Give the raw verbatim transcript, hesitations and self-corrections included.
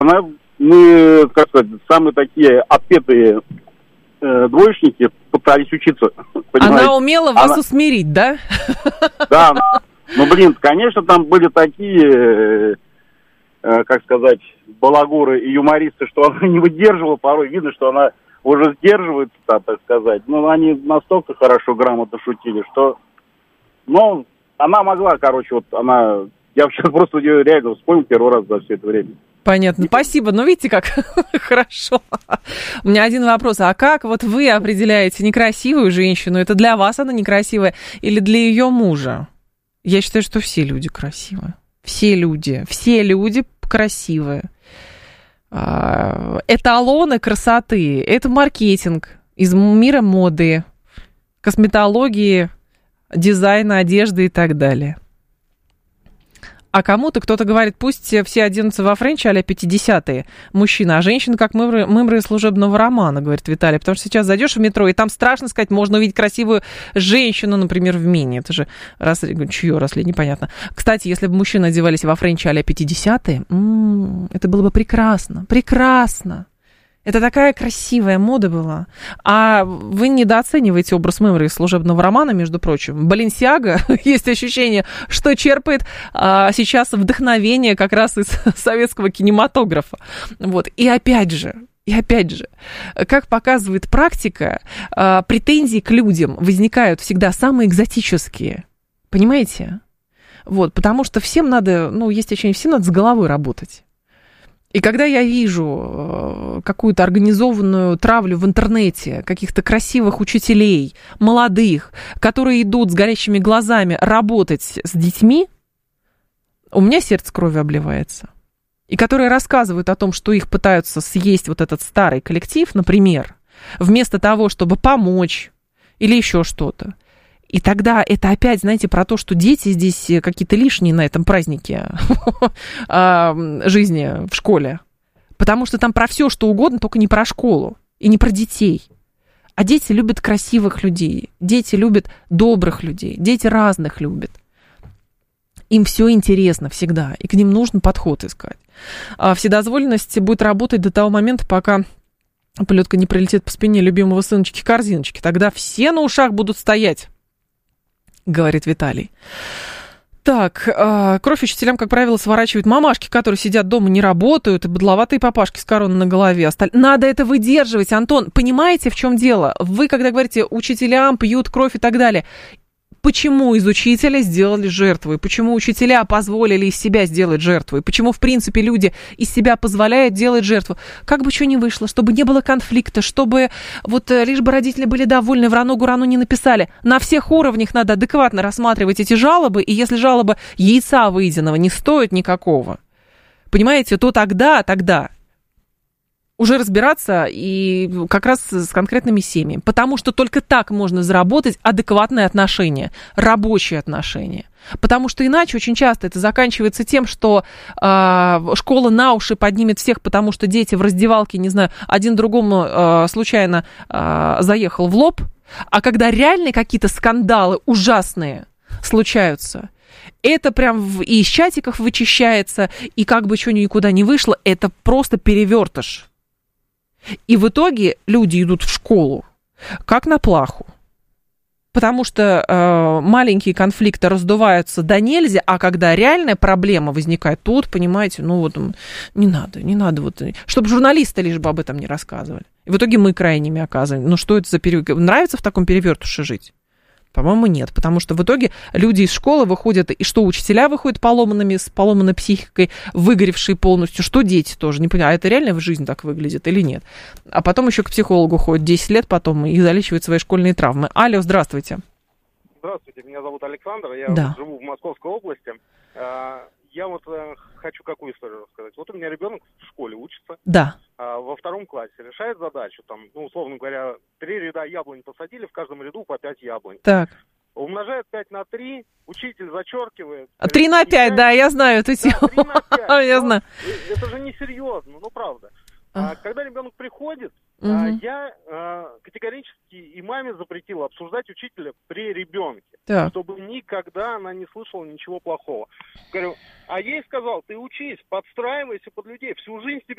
Она, мы, как сказать, самые такие отпетые э, двоечники пытались учиться. Понимаете? Она умела вас Она... усмирить, да? Да, ну, блин, конечно, там были такие, э, как сказать, балагуры и юмористы, что она не выдерживала, порой видно, что она уже сдерживается, так, так сказать. Но они настолько хорошо, грамотно шутили, что... Ну, она могла, короче, вот она... Я сейчас просто ее реально вспомнил первый раз за все это время. Понятно, спасибо. Ну, видите, как хорошо. У меня один вопрос. А как вот вы определяете некрасивую женщину? Это для вас она некрасивая или для ее мужа? Я считаю, что все люди красивые. Все люди. Все люди красивые. Эталоны красоты. Это маркетинг из мира моды, косметологии, дизайна, одежды и так далее. А кому-то кто-то говорит, пусть все оденутся во френч а-ля пятидесятые мужчины, а женщины как мымры, мымры из служебного романа, говорит Виталий. Потому что сейчас зайдешь в метро, и там страшно сказать, можно увидеть красивую женщину, например, в мини. Это же росли, чье росли, непонятно. Кстати, если бы мужчины одевались во френч а-ля пятидесятые, м-м, это было бы прекрасно, прекрасно. Это такая красивая мода была. А вы недооцениваете образ мымры из служебного романа, между прочим. Баленсиага, есть ощущение, что черпает а, сейчас вдохновение как раз из советского кинематографа. Вот. И опять же, и опять же, как показывает практика, а, претензии к людям возникают всегда самые экзотические. Понимаете? Вот. Потому что всем надо, ну, есть ощущение, всем надо с головой работать. И когда я вижу какую-то организованную травлю в интернете каких-то красивых учителей, молодых, которые идут с горящими глазами работать с детьми, у меня сердце кровью обливается. И которые рассказывают о том, что их пытаются съесть вот этот старый коллектив, например, вместо того, чтобы помочь или еще что-то. И тогда это опять, знаете, про то, что дети здесь какие-то лишние на этом празднике жизни в школе. Потому что там про все, что угодно, только не про школу и не про детей. А дети любят красивых людей, дети любят добрых людей, дети разных любят. Им все интересно всегда, и к ним нужно подход искать. А вседозволенность будет работать до того момента, пока плетка не прилетит по спине любимого сыночки-корзиночки. Тогда все на ушах будут стоять, говорит Виталий. Так, э, кровь учителям, как правило, сворачивают мамашки, которые сидят дома, не работают, и быдловатые папашки с короной на голове. Осталь... Надо это выдерживать, Антон. Понимаете, в чем дело? Вы, когда говорите, учителям пьют кровь и так далее, почему из учителя сделали жертву? И почему учителя позволили из себя сделать жертву? И почему, в принципе, люди из себя позволяют делать жертву? Как бы что ни вышло, чтобы не было конфликта, чтобы вот лишь бы родители были довольны, в рану-гурану не написали. На всех уровнях надо адекватно рассматривать эти жалобы, и если жалоба яйца выеденного не стоит никакого, понимаете, то тогда, тогда... уже разбираться и как раз с конкретными семьями. Потому что только так можно заработать адекватные отношения, рабочие отношения. Потому что иначе очень часто это заканчивается тем, что э, школа на уши поднимет всех, потому что дети в раздевалке, не знаю, один другому э, случайно э, заехал в лоб. А когда реально какие-то скандалы ужасные случаются, это прям в, и из чатиков вычищается, и как бы что никуда не вышло, это просто перевертыш. И в итоге люди идут в школу как на плаху. Потому что э, маленькие конфликты раздуваются до нельзя, а когда реальная проблема возникает, тут, понимаете, ну вот не надо, не надо, вот, чтобы журналисты лишь бы об этом не рассказывали. И в итоге мы крайними оказываем. Ну что это за перевертыш? Нравится в таком перевертыше жить? По-моему, нет, потому что в итоге люди из школы выходят, и что учителя выходят поломанными, с поломанной психикой, выгоревшие полностью, что дети тоже, не понимаю, а это реально в жизни так выглядит или нет. А потом еще к психологу ходят десять лет потом и залечивают свои школьные травмы. Алло, здравствуйте. Здравствуйте, меня зовут Александр, я да. живу в Московской области. Я вот хочу какую историю рассказать. Вот у меня ребенок в школе учится. Да. Во втором классе решает задачу, там, ну, условно говоря, три ряда яблонь посадили, в каждом ряду по пять яблонь. Так. Умножает пять на три, учитель зачеркивает. три на пять, да, я знаю эту тему. Да, три на пять. Я знаю. Это же несерьезно, ну, правда. А, когда ребенок приходит, Угу. а, я а, категорически и маме запретила обсуждать учителя при ребенке, Так. чтобы никогда она не слышала ничего плохого. Говорю, а ей сказал, ты учись, подстраивайся под людей, всю жизнь тебе